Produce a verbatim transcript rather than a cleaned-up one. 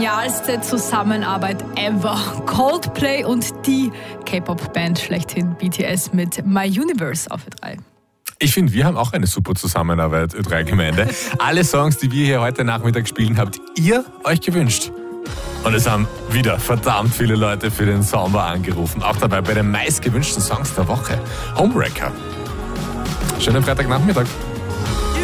Genialste Zusammenarbeit ever. Coldplay und die K-Pop-Band schlechthin B T S mit My Universe auf Ö drei. Ich finde, wir haben auch eine super Zusammenarbeit, Ö drei Gemeinde. Alle Songs, die wir hier heute Nachmittag spielen, habt ihr euch gewünscht. Und es haben wieder verdammt viele Leute für den Soundbar angerufen. Auch dabei bei den meistgewünschten Songs der Woche. Homewrecker. Schönen Freitagnachmittag.